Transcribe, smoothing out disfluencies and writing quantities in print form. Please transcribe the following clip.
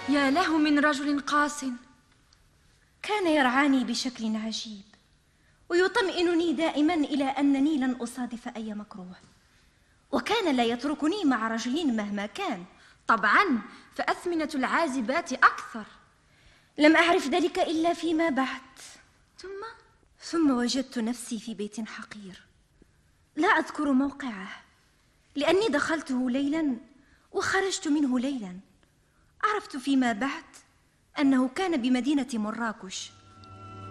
يا له من رجل قاس. كان يرعاني بشكل عجيب ويطمئنني دائما إلى أنني لن أصادف أي مكروه، وكان لا يتركني مع رجل مهما كان. طبعا، فأثمنة العازبات أكثر. لم أعرف ذلك إلا فيما بعد. ثم وجدت نفسي في بيت حقير لا أذكر موقعه، لأني دخلته ليلا وخرجت منه ليلا. عرفت فيما بعد أنه كان بمدينة مراكش،